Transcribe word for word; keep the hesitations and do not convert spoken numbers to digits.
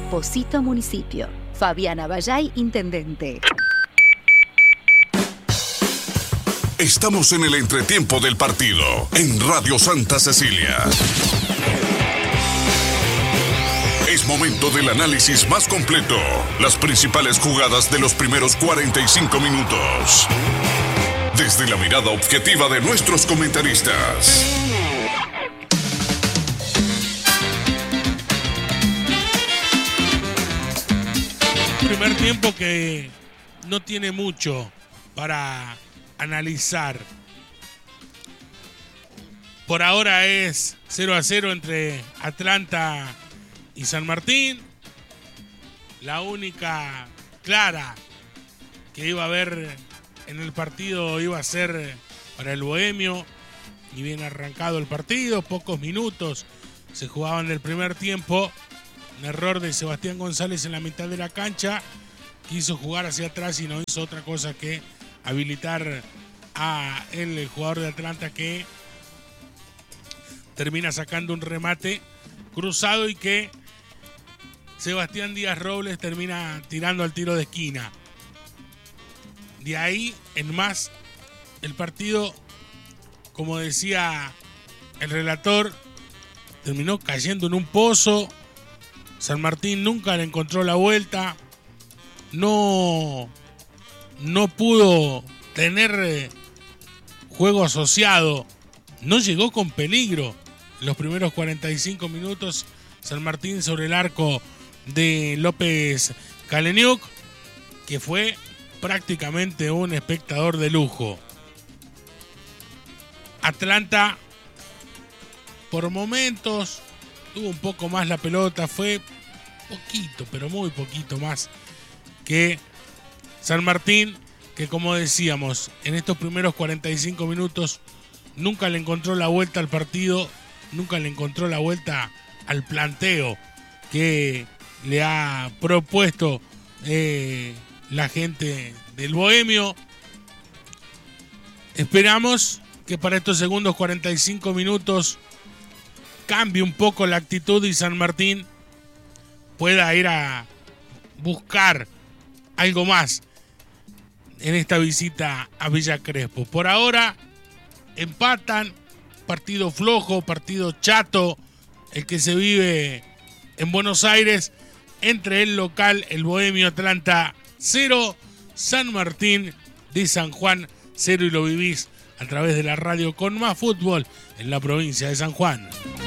Posito Municipio. Fabiana Vallay, Intendente. Estamos en el entretiempo del partido, en Radio Santa Cecilia. Es momento del análisis más completo. Las principales jugadas de los primeros cuarenta y cinco minutos. Desde la mirada objetiva de nuestros comentaristas. Primer tiempo que no tiene mucho para analizar. Por ahora es cero a cero entre Atlanta y San Martín. La única clara que iba a haber en el partido iba a ser para el Bohemio. Y bien arrancado el partido, pocos minutos se jugaban del primer tiempo. Un error de Sebastián González en la mitad de la cancha. Quiso jugar hacia atrás y no hizo otra cosa que habilitar a él, el jugador de Atlanta, que termina sacando un remate cruzado y que Sebastián Díaz Robles termina tirando al tiro de esquina. De ahí en más, el partido, como decía el relator, terminó cayendo en un pozo. San Martín nunca le encontró la vuelta. No, no pudo tener juego asociado. No llegó con peligro. En los primeros cuarenta y cinco minutos, San Martín sobre el arco de López Kaleniuk, que fue prácticamente un espectador de lujo. Atlanta, por momentos, tuvo un poco más la pelota, fue poquito, pero muy poquito más que San Martín, que como decíamos, en estos primeros cuarenta y cinco minutos nunca le encontró la vuelta al partido, nunca le encontró la vuelta al planteo que le ha propuesto eh, la gente del Bohemio. Esperamos que para estos segundos cuarenta y cinco minutos cambie un poco la actitud y San Martín pueda ir a buscar algo más en esta visita a Villa Crespo. Por ahora empatan, partido flojo, partido chato, el que se vive en Buenos Aires, entre el local, el Bohemio Atlanta cero, San Martín de San Juan cero, y lo vivís a través de la radio con más fútbol en la provincia de San Juan.